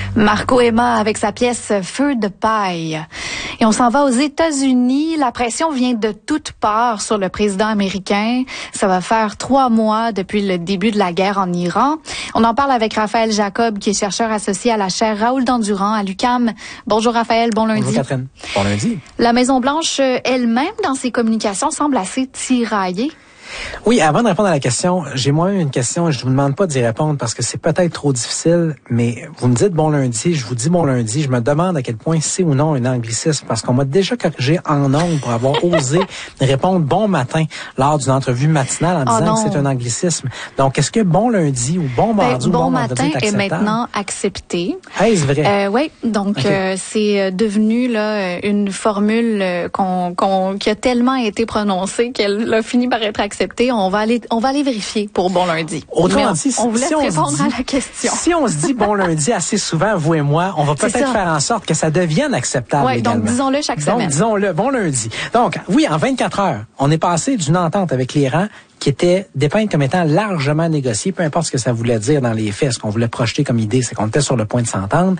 Marco Emma avec sa pièce Feu de paille. Et on s'en va aux États-Unis. La pression vient de toutes parts sur le président américain. Ça va faire 3 mois depuis le début de la guerre en Iran. On en parle avec Raphaël Jacob, qui est chercheur associé à la chaire Raoul Dandurand à l'UQAM. Bonjour Raphaël, bon lundi. Bonjour Catherine, bon lundi. La Maison-Blanche elle-même, dans ses communications, semble assez tiraillée. Oui, avant de répondre à la question, j'ai moi-même une question et je vous demande pas d'y répondre parce que c'est peut-être trop difficile, mais vous me dites bon lundi, je vous dis bon lundi, je me demande à quel point c'est ou non un anglicisme parce qu'on m'a déjà corrigé en ondes pour avoir osé répondre bon matin lors d'une entrevue matinale en disant que c'est un anglicisme. Donc, est-ce que bon lundi ou bon mardi ou bon matin est maintenant accepté? Est-ce vrai? Oui, donc c'est devenu là une formule qui a tellement été prononcée qu'elle a fini par être acceptée. On va aller vérifier pour bon lundi. Autrement dit, on vous laisse répondre à la question. Si on se dit bon lundi assez souvent, vous et moi, on va peut-être faire en sorte que ça devienne acceptable. Oui, donc disons-le chaque semaine. Donc disons-le, bon lundi. Donc oui, en 24 heures, on est passé d'une entente avec l'Iran qui était dépeinte comme étant largement négociée, peu importe ce que ça voulait dire dans les faits, ce qu'on voulait projeter comme idée, c'est qu'on était sur le point de s'entendre,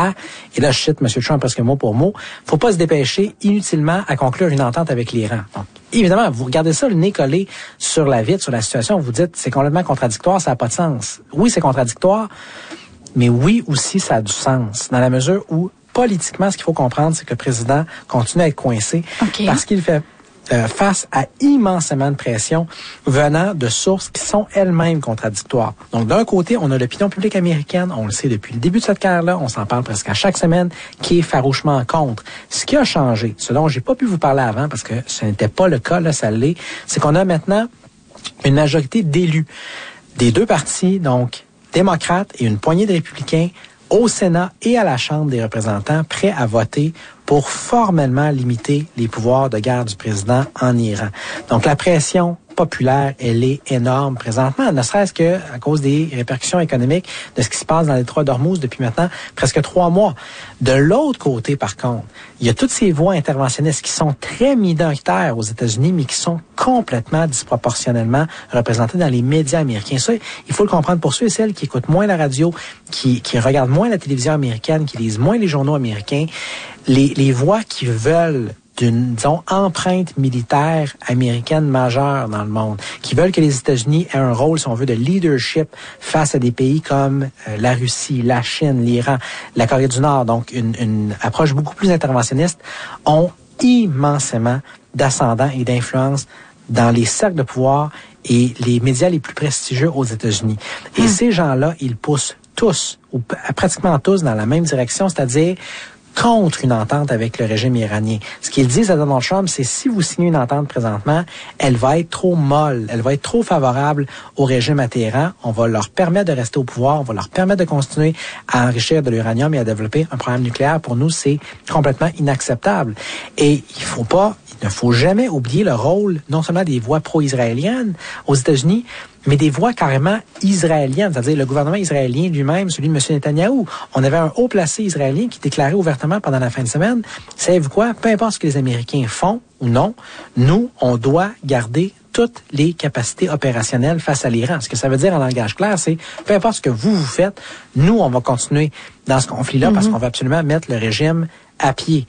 et là je cite M. Trump presque mot pour mot, faut pas se dépêcher inutilement à conclure une entente avec l'Iran. Donc, évidemment, vous regardez ça, le nez collé sur la vitre, sur la situation, vous dites, c'est complètement contradictoire, ça n'a pas de sens. Oui, c'est contradictoire, mais oui aussi, ça a du sens, dans la mesure où, politiquement, ce qu'il faut comprendre, c'est que le président continue à être coincé parce qu'il fait face à immensément de pression venant de sources qui sont elles-mêmes contradictoires. Donc, d'un côté, on a l'opinion publique américaine, on le sait depuis le début de cette guerre-là, on s'en parle presque à chaque semaine, qui est farouchement contre. Ce qui a changé, ce dont j'ai pas pu vous parler avant, parce que ce n'était pas le cas, là, ça l'est, c'est qu'on a maintenant une majorité d'élus des deux partis, donc démocrates et une poignée de républicains, au Sénat et à la Chambre des représentants, prêts à voter pour formellement limiter les pouvoirs de guerre du président en Iran. Donc, la pression populaire, elle est énorme présentement, ne serait-ce que à cause des répercussions économiques de ce qui se passe dans les 3 d'Ormuz depuis maintenant presque 3 mois. De l'autre côté, par contre, il y a toutes ces voix interventionnistes qui sont très minoritaires aux États-Unis, mais qui sont complètement disproportionnellement représentées dans les médias américains. Ça, il faut le comprendre pour ceux et celles qui écoutent moins la radio, qui regardent moins la télévision américaine, qui lisent moins les journaux américains. Les voix qui veulent d'une, disons, empreinte militaire américaine majeure dans le monde, qui veulent que les États-Unis aient un rôle, si on veut, de leadership face à des pays comme la Russie, la Chine, l'Iran, la Corée du Nord, donc une approche beaucoup plus interventionniste, ont immensément d'ascendant et d'influence dans les cercles de pouvoir et les médias les plus prestigieux aux États-Unis. Et ces gens-là, ils poussent tous, ou pratiquement tous, dans la même direction, c'est-à-dire contre une entente avec le régime iranien. Ce qu'ils disent à Donald Trump, c'est si vous signez une entente présentement, elle va être trop molle, elle va être trop favorable au régime à Téhéran. On va leur permettre de rester au pouvoir, on va leur permettre de continuer à enrichir de l'uranium et à développer un programme nucléaire. Pour nous, c'est complètement inacceptable. Et il ne faut jamais oublier le rôle non seulement des voix pro-israéliennes aux États-Unis, mais des voix carrément israéliennes, c'est-à-dire le gouvernement israélien lui-même, celui de M. Netanyahou. On avait un haut placé israélien qui déclarait ouvertement pendant la fin de semaine, savez-vous quoi, peu importe ce que les Américains font ou non, nous, on doit garder toutes les capacités opérationnelles face à l'Iran. Ce que ça veut dire en langage clair, c'est peu importe ce que vous faites, nous, on va continuer dans ce conflit-là parce qu'on va absolument mettre le régime à pied.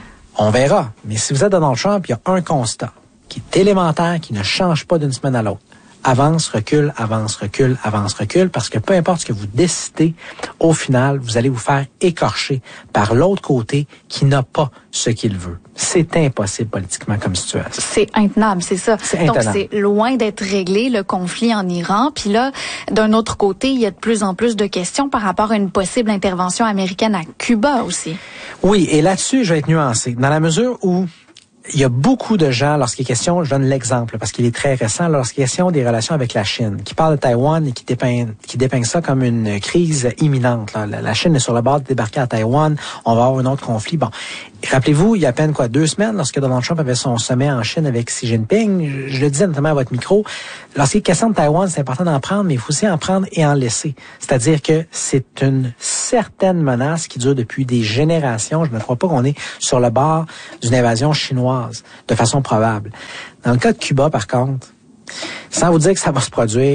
On verra. Mais si vous êtes Donald Trump, il y a un constat qui est élémentaire, qui ne change pas d'une semaine à l'autre. Avance, recule, avance, recule, avance, recule, parce que peu importe ce que vous décidez, au final, vous allez vous faire écorcher par l'autre côté qui n'a pas ce qu'il veut. C'est impossible politiquement comme situation. C'est intenable, c'est ça. Donc, c'est loin d'être réglé, le conflit en Iran. Puis là, d'un autre côté, il y a de plus en plus de questions par rapport à une possible intervention américaine à Cuba aussi. Oui, et là-dessus, je vais être nuancé. Dans la mesure où il y a beaucoup de gens, lorsqu'il est question, je donne l'exemple parce qu'il est très récent, lorsqu'il est question des relations avec la Chine, qui parle de Taïwan et qui dépeint ça comme une crise imminente. Là. La Chine est sur le bord de débarquer à Taïwan, on va avoir un autre conflit. Bon, rappelez-vous, il y a à peine 2 semaines, lorsque Donald Trump avait son sommet en Chine avec Xi Jinping, je le disais notamment à votre micro, lorsqu'il est question de Taïwan, c'est important d'en prendre, mais il faut aussi en prendre et en laisser. C'est-à-dire que c'est une certaine menace qui dure depuis des générations. Je ne crois pas qu'on est sur le bord d'une invasion chinoise, de façon probable. Dans le cas de Cuba, par contre, sans vous dire que ça va se produire,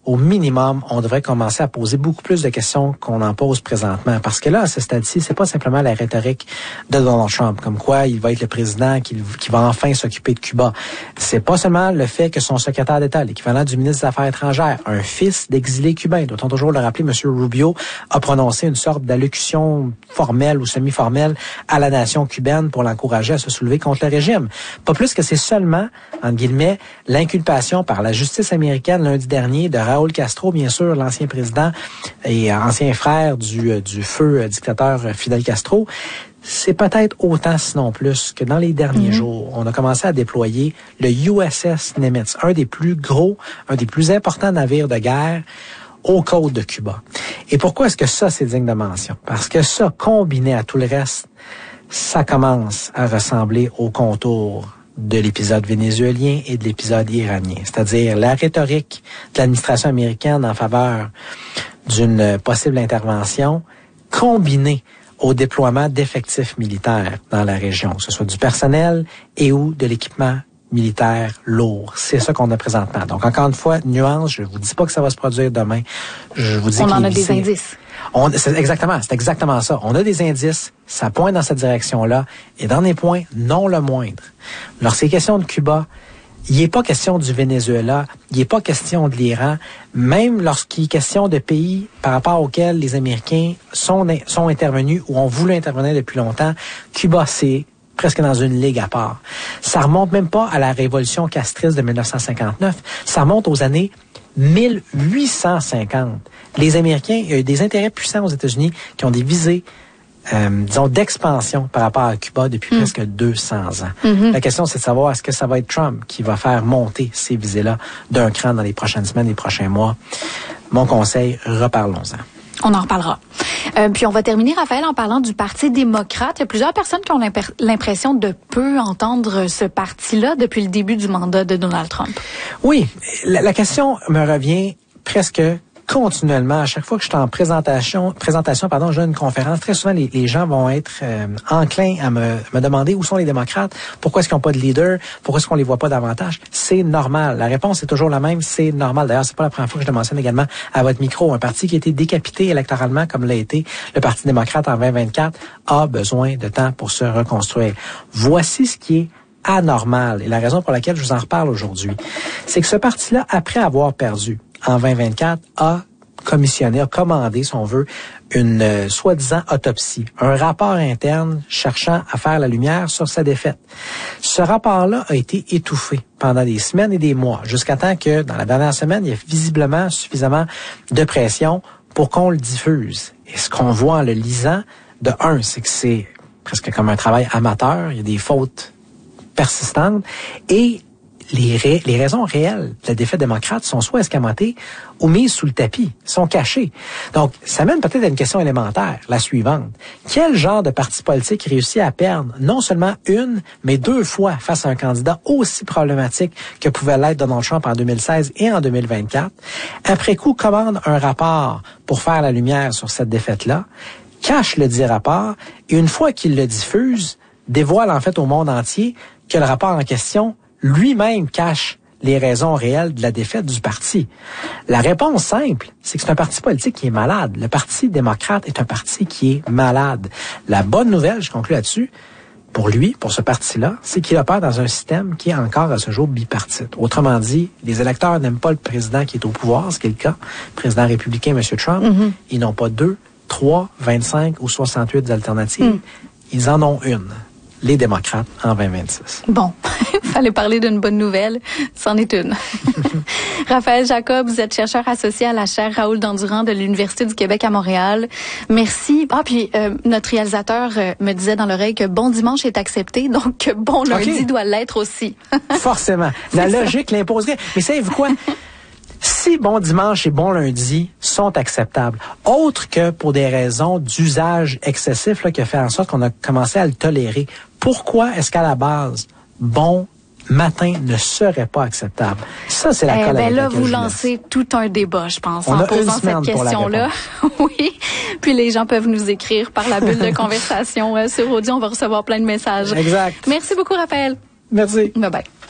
au minimum, on devrait commencer à poser beaucoup plus de questions qu'on en pose présentement. Parce que là, à ce stade-ci, c'est pas simplement la rhétorique de Donald Trump, comme quoi il va être le président qui va enfin s'occuper de Cuba. C'est pas seulement le fait que son secrétaire d'État, l'équivalent du ministre des Affaires étrangères, un fils d'exilé cubain, doit-on toujours le rappeler, M. Rubio, a prononcé une sorte d'allocution formelle ou semi-formelle à la nation cubaine pour l'encourager à se soulever contre le régime. Pas plus que c'est seulement, entre guillemets, l'inculpation par la justice américaine lundi dernier de Raúl Castro, bien sûr, l'ancien président et ancien frère du feu dictateur Fidel Castro. C'est peut-être autant, sinon plus, que dans les derniers jours, on a commencé à déployer le USS Nimitz, un des plus gros, un des plus importants navires de guerre aux côtes de Cuba. Et pourquoi est-ce que ça, c'est digne de mention? Parce que ça, combiné à tout le reste, ça commence à ressembler au contour de l'épisode vénézuélien et de l'épisode iranien. C'est-à-dire la rhétorique de l'administration américaine en faveur d'une possible intervention combinée au déploiement d'effectifs militaires dans la région, que ce soit du personnel et ou de l'équipement militaire lourd. C'est ça qu'on a présentement. Donc, encore une fois, nuance, je vous dis pas que ça va se produire demain. Je vous dis on en a des indices. C'est exactement ça. On a des indices, ça pointe dans cette direction-là, et dans les points, non le moindre. Lorsqu'il est question de Cuba, il n'est pas question du Venezuela, il n'est pas question de l'Iran, même lorsqu'il est question de pays par rapport auxquels les Américains sont intervenus ou ont voulu intervenir depuis longtemps. Cuba, c'est presque dans une ligue à part. Ça remonte même pas à la révolution castriste de 1959, ça remonte aux années 1850. Les Américains, il y a eu des intérêts puissants aux États-Unis qui ont des visées, disons, d'expansion par rapport à Cuba depuis presque 200 ans. La question, c'est de savoir est-ce que ça va être Trump qui va faire monter ces visées-là d'un cran dans les prochaines semaines, les prochains mois. Mon conseil, reparlons-en. On en reparlera. Puis on va terminer, Raphaël, en parlant du Parti démocrate. Il y a plusieurs personnes qui ont l'impression de peu entendre ce parti-là depuis le début du mandat de Donald Trump. Oui, la question me revient presque continuellement. À chaque fois que je suis en présentation, je donne une conférence, très souvent les gens vont être enclins à me demander où sont les démocrates, pourquoi est-ce qu'ils n'ont pas de leader, pourquoi est-ce qu'on les voit pas davantage. C'est normal. La réponse est toujours la même, c'est normal. D'ailleurs, c'est pas la première fois que je le mentionne également à votre micro. Un parti qui a été décapité électoralement, comme l'a été le Parti démocrate en 2024, a besoin de temps pour se reconstruire. Voici ce qui est anormal et la raison pour laquelle je vous en reparle aujourd'hui. C'est que ce parti-là, après avoir perdu en 2024, a commandé, si on veut, une soi-disant autopsie, un rapport interne cherchant à faire la lumière sur sa défaite. Ce rapport-là a été étouffé pendant des semaines et des mois, jusqu'à temps que, dans la dernière semaine, il y a visiblement suffisamment de pression pour qu'on le diffuse. Et ce qu'on voit en le lisant, de un, c'est que c'est presque comme un travail amateur, il y a des fautes persistantes, et les raisons réelles de la défaite démocrate sont soit escamotées ou mises sous le tapis, sont cachées. Donc, ça mène peut-être à une question élémentaire, la suivante. Quel genre de parti politique réussit à perdre non seulement une, mais deux fois face à un candidat aussi problématique que pouvait l'être Donald Trump en 2016 et en 2024, après coup commande un rapport pour faire la lumière sur cette défaite-là, cache le dit rapport, et une fois qu'il le diffuse, dévoile en fait au monde entier que le rapport en question lui-même cache les raisons réelles de la défaite du parti. La réponse simple, c'est que c'est un parti politique qui est malade. Le Parti démocrate est un parti qui est malade. La bonne nouvelle, je conclue là-dessus, pour lui, pour ce parti-là, c'est qu'il opère dans un système qui est encore à ce jour bipartite. Autrement dit, les électeurs n'aiment pas le président qui est au pouvoir, ce qui est le cas, le président républicain, M. Trump. Ils n'ont pas 2, 3, 25 ou 68 alternatives. Ils en ont une. Les démocrates en 2026. Bon, il fallait parler d'une bonne nouvelle. C'en est une. Raphaël Jacob, vous êtes chercheur associé à la chaire Raoul Dandurand de l'Université du Québec à Montréal. Merci. Ah, puis notre réalisateur me disait dans l'oreille que bon dimanche est accepté, donc bon lundi doit l'être aussi. Forcément. La logique l'imposerait. Mais savez-vous quoi? Si bon dimanche et bon lundi sont acceptables, autre que pour des raisons d'usage excessif là, qui a fait en sorte qu'on a commencé à le tolérer, pourquoi est-ce qu'à la base, bon matin ne serait pas acceptable? Ça, c'est la colle avec là, laquelle vous je lancez tout un débat, je pense, en posant cette question-là. Oui. Puis les gens peuvent nous écrire par la bulle de conversation sur Audio. On va recevoir plein de messages. Exact. Merci beaucoup, Raphaël. Merci. Bye-bye.